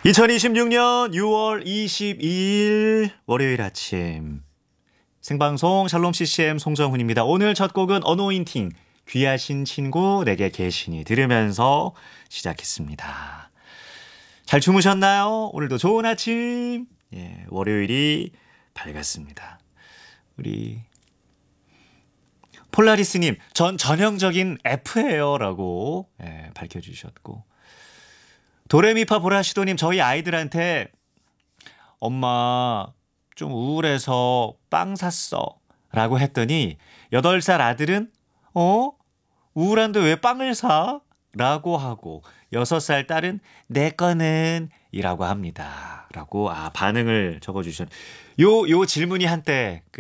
2026년 6월 22일 월요일 아침 생방송 샬롬 CCM 송정훈입니다. 오늘 첫 곡은 어노인팅 귀하신 친구 내게 계시니 들으면서 시작했습니다. 잘 주무셨나요? 오늘도 좋은 아침. 월요일이 밝았습니다. 우리 폴라리스님 전 전형적인 F예요 라고 밝혀주셨고, 도레미파 보라시도님 저희 아이들한테 엄마 좀 우울해서 빵 샀어 라고 했더니 8살 아들은 우울한데 왜 빵을 사? 라고 하고 6살 딸은 내 거는 이라고 합니다 라고 반응을 적어주셨. 요 질문이 한때